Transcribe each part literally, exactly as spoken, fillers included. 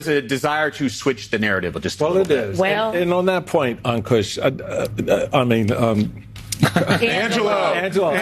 a desire to switch the narrative just a well, little it bit. is. Well, and, and on that point, Ankush, uh, uh, I mean, um, Angela. Angela.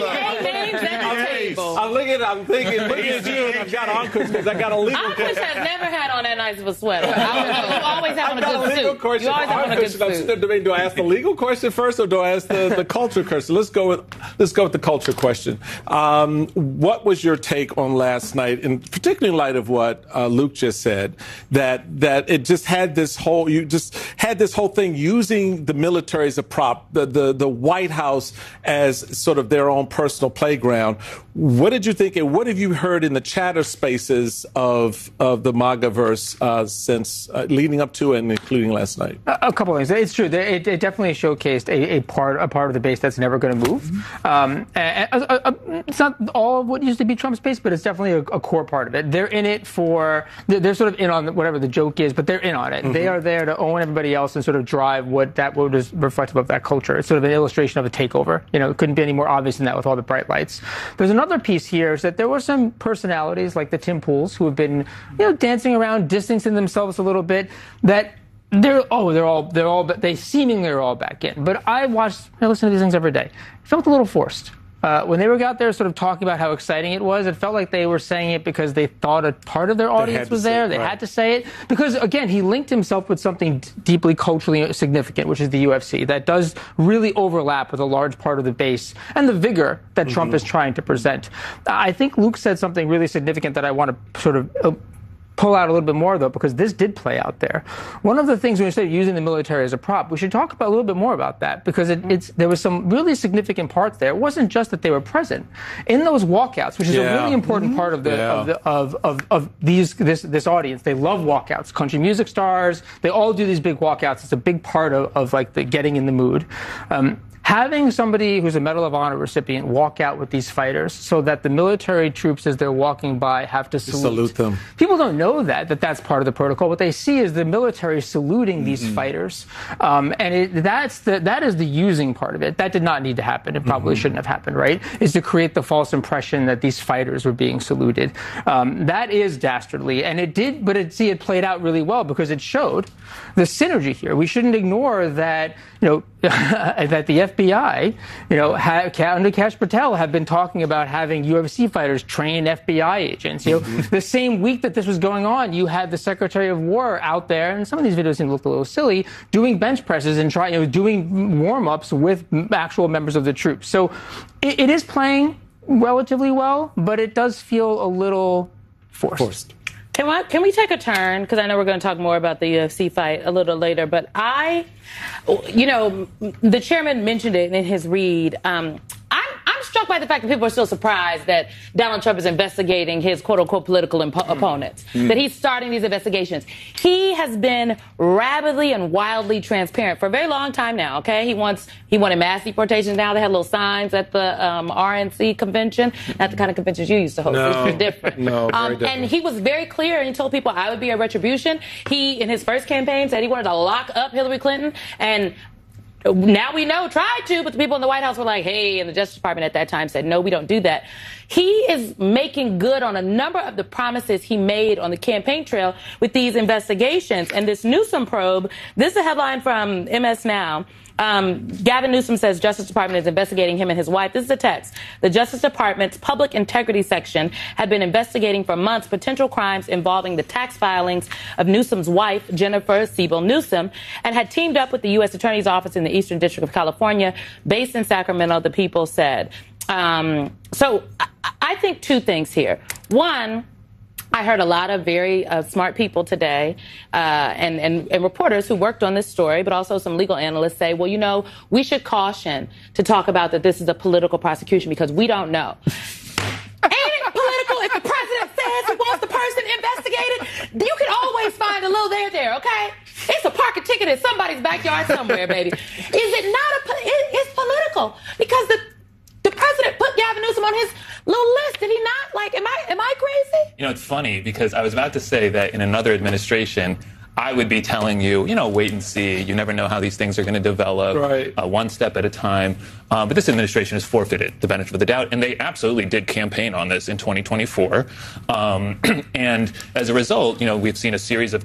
Angela. I'm looking. I'm thinking. Looking at you, and I've got Ankush because I got a legal. Ankush has never had on that nice of a sweater. I, you always have on a got good a legal suit. question. You always have on a good I'm sitting suit. there debating, do I ask the legal question first or do I ask the, the culture question? Let's go with let's go with the culture question. Um, what was your take on last night, and particularly in light of what uh, Luke just said, that that it just had this whole you just had this whole thing using the military as a prop, the the, the White House as sort of their own personal playground. What did you think, and what have you heard in the chatter spaces of of the MAGAverse uh, since uh, leading up to and including last night? A, a couple of things. It's true. It, it definitely showcased a, a part a part of the base that's never going to move. Mm-hmm. Um, and, and, uh, uh, it's not all of what used to be Trump's base, but it's definitely a, a core part of it. They're in it for they're, they're sort of in on whatever the joke is, but they're in on it. Mm-hmm. They are there to own everybody else and sort of drive what that what is reflective of that culture. It's sort of an illustration of a takeover. You know, it couldn't be any more obvious than that with all the bright lights. There's another piece here is that there were some personalities like the Tim Pools who have been, you know, dancing around, distancing themselves a little bit. That they're oh they're all they're all they seemingly are all back in. But I watched I listen to these things every day. It felt a little forced. Uh, when they were out there sort of talking about how exciting it was, it felt like they were saying it because they thought a part of their audience was there. They had to say it. Because, again, he linked himself with something d- deeply culturally significant, which is the U F C. That does really overlap with a large part of the base and the vigor that mm-hmm. Trump is trying to present. I think Luke said something really significant that I want to sort of Uh, pull out a little bit more, though, because this did play out there. One of the things, when we say using the military as a prop, we should talk about a little bit more about that, because it, it's there was some really significant parts there. It wasn't just that they were present in those walkouts, which is yeah. a really important mm-hmm. part of the, yeah. of, the of, of of these this this audience. They love walkouts. Country music stars, they all do these big walkouts. It's a big part of, of like the getting in the mood. Um, Having somebody who's a Medal of Honor recipient walk out with these fighters so that the military troops, as they're walking by, have to salute. salute them. People don't know that, that that's part of the protocol. What they see is the military saluting these mm-hmm. fighters. Um, and it, that's the, that is the using part of it. That did not need to happen. It probably mm-hmm. shouldn't have happened, right? Is to create the false impression that these fighters were being saluted. Um, that is dastardly. And it did, but it, see, it played out really well because it showed the synergy here. We shouldn't ignore that, you know, that the F B I, you know, ha, under Kash Patel have been talking about having U F C fighters train F B I agents. You know, mm-hmm. the same week that this was going on, you had the Secretary of War out there, and some of these videos seem to look a little silly, doing bench presses and trying, you know, doing warm-ups with actual members of the troops. So it, it is playing relatively well, but it does feel a little forced. Forced. Can, I, can we take a turn? Because I know we're going to talk more about the U F C fight a little later. But I, you know, the chairman mentioned it in his read. Um, I'm, I'm struck by the fact that people are still surprised that Donald Trump is investigating his quote-unquote political impo- mm. opponents, mm. that he's starting these investigations. He has been rabidly and wildly transparent for a very long time now, okay? He wants he wanted mass deportations. Now they had little signs at the um, R N C convention, not the kind of conventions you used to host. No. It's different. No, very um, different. And he was very clear, and he told people I would be a retribution. He, in his first campaign, said he wanted to lock up Hillary Clinton, and now we know, tried to, but the people in the White House were like, hey, and the Justice Department at that time said, no, we don't do that. He is making good on a number of the promises he made on the campaign trail with these investigations. And this Newsom probe, this is a headline from M S Now. Um, Gavin Newsom says Justice Department is investigating him and his wife. This is a text. The Justice Department's Public Integrity Section had been investigating for months potential crimes involving the tax filings of Newsom's wife, Jennifer Siebel Newsom, and had teamed up with the U S Attorney's Office in the Eastern District of California, based in Sacramento, the People said. Um, so I, I think two things here. One, I heard a lot of very uh, smart people today uh, and, and, and reporters who worked on this story, but also some legal analysts say, well, you know, we should caution to talk about that this is a political prosecution because we don't know. Ain't it political if the president says he wants the person investigated? You can always find a little there there, okay? It's a parking ticket in somebody's backyard somewhere, baby. Is it not a, it, it's political because the The president put Gavin Newsom on his little list. Did he not? Like, am I am I crazy? You know, it's funny because I was about to say that in another administration, I would be telling you, you know, wait and see. You never know how these things are going to develop, right. uh, one step at a time. Um, but this administration has forfeited the benefit of the doubt, and they absolutely did campaign on this in twenty twenty-four. Um, and as a result, you know, we've seen a series of